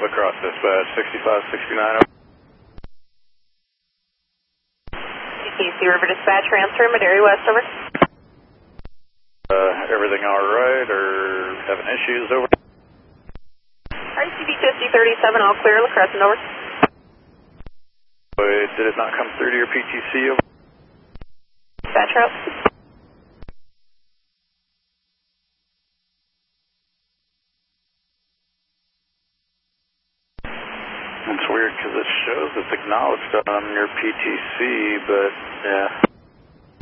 across dispatch, 6569. CTC River Dispatch, transfer, Madera West, over. Everything alright, or having issues, over? RCB 5037, all clear, La Crescent, over. Wait, did it not come through to your PTC, over? Dispatch route. It's weird because it shows it's acknowledged on your PTC, but yeah.